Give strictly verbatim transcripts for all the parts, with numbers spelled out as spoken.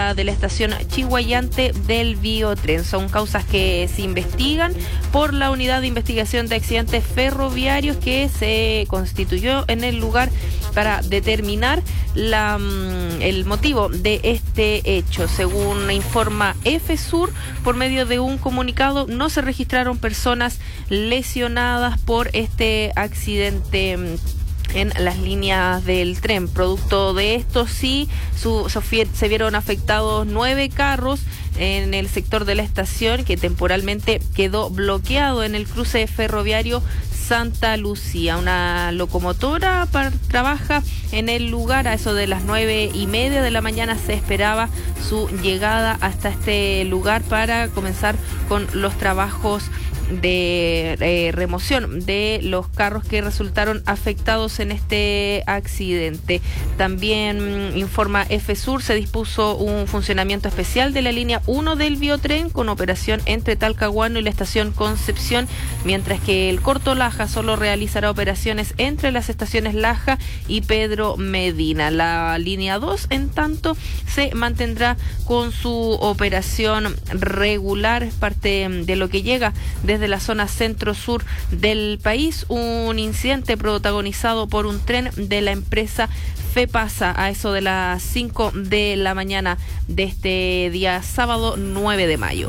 altura de la estación Chiguayante del Biotren. Son causas que se investigan por la Unidad de Investigación de Accidentes Ferroviarios que se constituyó en el lugar para determinar la, el motivo de este hecho. Según informa EFESUR, por medio de un comunicado, no se registraron personas lesionadas por este accidente en las líneas del tren. Producto de esto, sí, su, se vieron afectados nueve carros en el sector de la estación, que temporalmente quedó bloqueado en el cruce ferroviario Santa Lucía. Una locomotora para, trabaja en el lugar. A eso de las nueve y media de la mañana se esperaba su llegada hasta este lugar para comenzar con los trabajos de eh, remoción de los carros que resultaron afectados en este accidente. También mmm, informa EFESUR, se dispuso un funcionamiento especial de la línea uno del Biotren con operación entre Talcahuano y la estación Concepción, mientras que el Corto Laja solo realizará operaciones entre las estaciones Laja y Pedro Medina. La línea dos, en tanto, se mantendrá con su operación regular. Es parte de lo que llega de desde la zona centro-sur del país, un incidente protagonizado por un tren de la empresa FEPASA a eso de las cinco de la mañana de este día sábado nueve de mayo.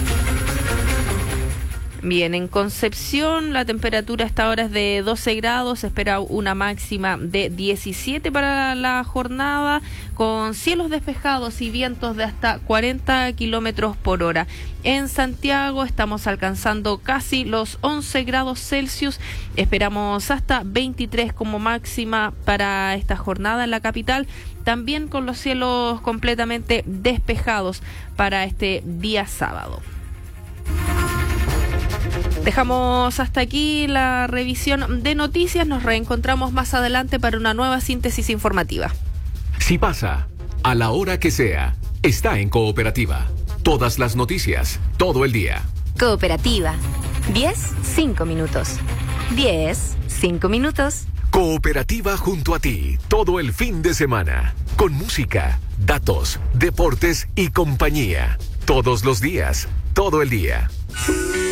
Bien, en Concepción la temperatura hasta ahora es de doce grados, se espera una máxima de diecisiete para la jornada, con cielos despejados y vientos de hasta cuarenta kilómetros por hora. En Santiago estamos alcanzando casi los once grados Celsius, esperamos hasta veintitrés como máxima para esta jornada en la capital, también con los cielos completamente despejados para este día sábado. Dejamos hasta aquí la revisión de noticias. Nos reencontramos más adelante para una nueva síntesis informativa. Si pasa, a la hora que sea, está en Cooperativa. Todas las noticias, todo el día. Cooperativa. diez, cinco minutos. diez, cinco minutos. Cooperativa junto a ti, todo el fin de semana. Con música, datos, deportes y compañía. Todos los días, todo el día.